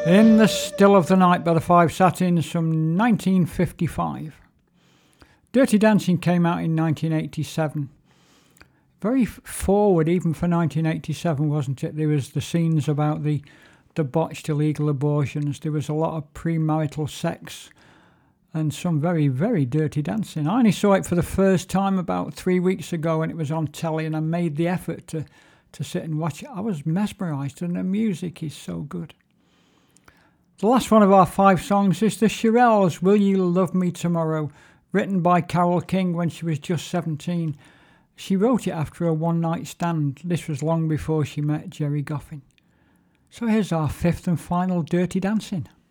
In the Still of the Night by the Five Satins from 1955. Dirty Dancing came out in 1987. Very forward even for 1987, wasn't it? There was the scenes about the botched illegal abortions. There was a lot of premarital sex and some very, very dirty dancing. I only saw it for the first time about 3 weeks ago when it was on telly, and I made the effort to sit and watch it. I was mesmerised, and the music is so good. The last one of our 5 songs is the Shirelles' Will You Love Me Tomorrow, written by Carole King when she was just 17. She wrote it after a one-night stand. This was long before she met Gerry Goffin. So here's our 5th and final Dirty Dancing.